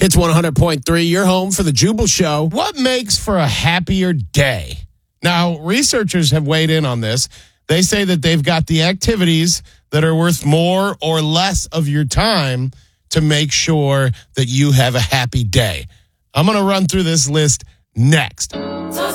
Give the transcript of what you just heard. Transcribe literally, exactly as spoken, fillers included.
It's one hundred point three, your home for the Jubal Show. What makes for a happier day? Now, researchers have weighed in on this. They say that they've got the activities that are worth more or less of your time to make sure that you have a happy day. I'm going to run through this list next.